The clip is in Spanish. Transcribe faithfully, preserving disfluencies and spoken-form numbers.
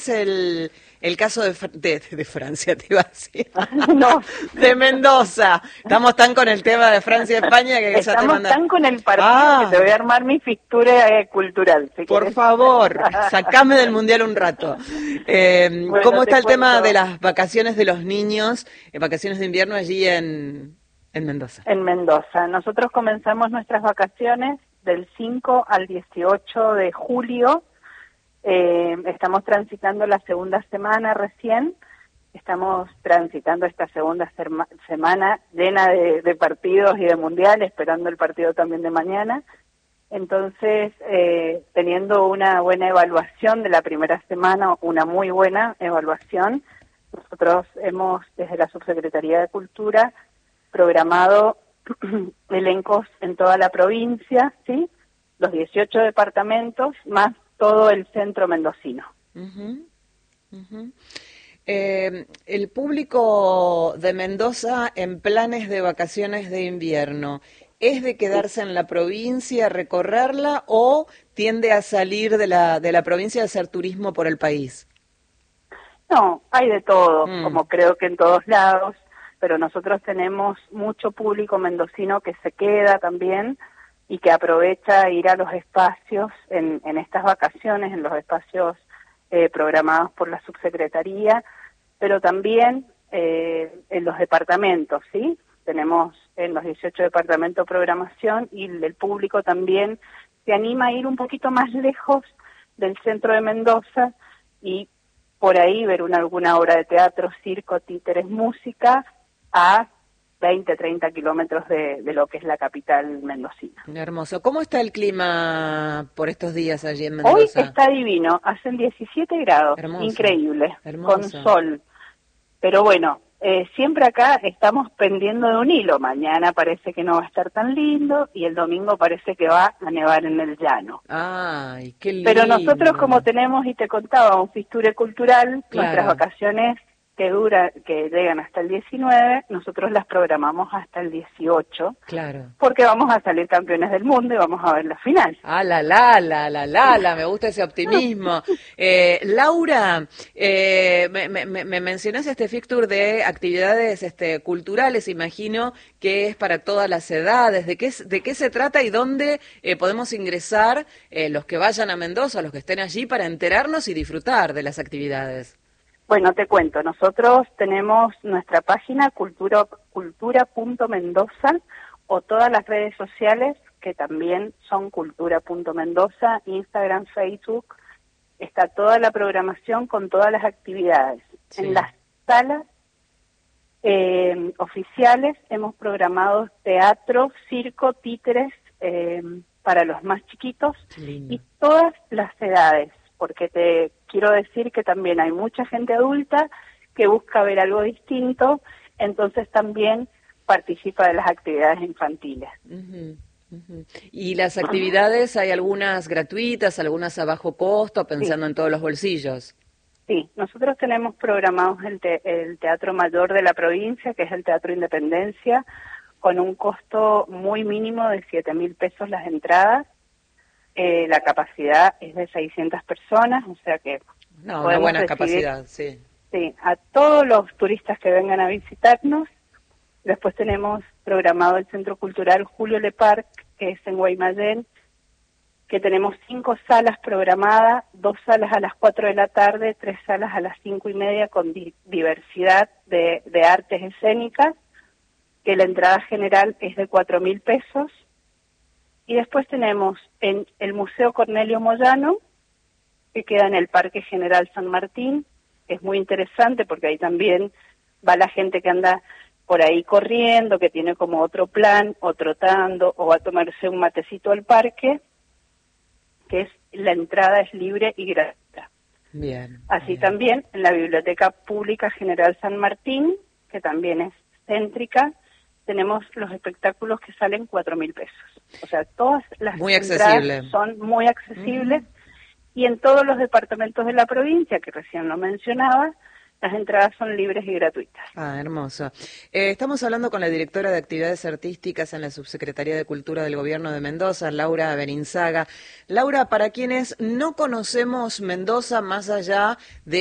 el, el caso de, de, de Francia, te iba a decir. No. De Mendoza. Estamos tan con el tema de Francia y España que Estamos ya te manda... tan con el partido ah, que te voy a armar mi fictura eh, cultural. Si por querés. favor, sacame del Mundial un rato. Eh, Bueno, ¿Cómo está el cuento. tema de las vacaciones de los niños, eh, vacaciones de invierno allí en, en Mendoza? En Mendoza. Nosotros comenzamos nuestras vacaciones del cinco al dieciocho de julio. Eh, estamos transitando la segunda semana recién, estamos transitando esta segunda serma, semana llena de, de partidos y de mundial, esperando el partido también de mañana. Entonces, eh, teniendo una buena evaluación de la primera semana, una muy buena evaluación, nosotros hemos, desde la Subsecretaría de Cultura, programado elencos en toda la provincia, ¿sí? Los dieciocho departamentos, más todo el centro mendocino. Uh-huh. Uh-huh. Eh, el público de Mendoza en planes de vacaciones de invierno, ¿es de quedarse en la provincia, recorrerla, o tiende a salir de la, de la provincia a hacer turismo por el país? No, hay de todo, Mm. como creo que en todos lados, pero nosotros tenemos mucho público mendocino que se queda también y que aprovecha ir a los espacios en, en estas vacaciones, en los espacios eh, programados por la subsecretaría, pero también eh, en los departamentos, ¿sí? Tenemos en los dieciocho departamentos programación y el público también se anima a ir un poquito más lejos del centro de Mendoza y por ahí ver una, alguna obra de teatro, circo, títeres, música, a veinte, treinta kilómetros de, de lo que es la capital mendocina. Hermoso. ¿Cómo está el clima por estos días allí en Mendoza? Hoy está divino, hacen diecisiete grados, Hermoso. increíble, Hermoso. con sol. Pero bueno, eh, siempre acá estamos pendiendo de un hilo. Mañana parece que no va a estar tan lindo y el domingo parece que va a nevar en el llano. Ay, qué lindo. Pero nosotros, como tenemos, y te contaba, un Fisture Cultural, Claro. nuestras vacaciones que dura, que llegan hasta el diecinueve, nosotros las programamos hasta el dieciocho, Claro. porque vamos a salir campeones del mundo y vamos a ver la final. Ah, la, la, la, la, la, la, me gusta ese optimismo. Eh, Laura, eh, me, me, me mencionás este Fictur de actividades este, culturales, imagino que es para todas las edades. ¿De qué, de qué se trata y dónde eh, podemos ingresar eh, los que vayan a Mendoza, los que estén allí, para enterarnos y disfrutar de las actividades? Bueno, te cuento, nosotros tenemos nuestra página cultura cultura punto mendoza o todas las redes sociales que también son cultura punto mendoza, Instagram, Facebook, está toda la programación con todas las actividades. Sí. En las salas eh, oficiales hemos programado teatro, circo, títeres eh, para los más chiquitos y todas las edades, porque te quiero decir que también hay mucha gente adulta que busca ver algo distinto, entonces también participa de las actividades infantiles. Uh-huh, uh-huh. ¿Y las actividades, hay algunas gratuitas, algunas a bajo costo, pensando sí. en todos los bolsillos? Sí, nosotros tenemos programados el, te- el Teatro Mayor de la provincia, que es el Teatro Independencia, con un costo muy mínimo de siete mil pesos las entradas. Eh, la capacidad es de seiscientas personas, o sea que... No, una buena capacidad, sí. Sí, a todos los turistas que vengan a visitarnos. Después tenemos programado el Centro Cultural Julio Leparc, que es en Guaymallén, que tenemos cinco salas programadas, dos salas a las cuatro de la tarde, tres salas a las cinco y media con di- diversidad de, de artes escénicas, que la entrada general es de cuatro mil pesos. Y después tenemos en el Museo Cornelio Moyano, que queda en el Parque General San Martín, que es muy interesante porque ahí también va la gente que anda por ahí corriendo, que tiene como otro plan, o trotando, o va a tomarse un matecito al parque, que es la entrada es libre y gratuita. Bien. Así bien. también en la Biblioteca Pública General San Martín, que también es céntrica, tenemos los espectáculos que salen cuatro mil pesos. O sea, todas las muy entradas accesible. son muy accesibles. Uh-huh. Y en todos los departamentos de la provincia, que recién lo mencionaba, Las entradas son libres y gratuitas. Ah, hermoso. Eh, estamos hablando con la directora de Actividades Artísticas en la Subsecretaría de Cultura del Gobierno de Mendoza, Laura Berinzaga. Laura, para quienes no conocemos Mendoza más allá de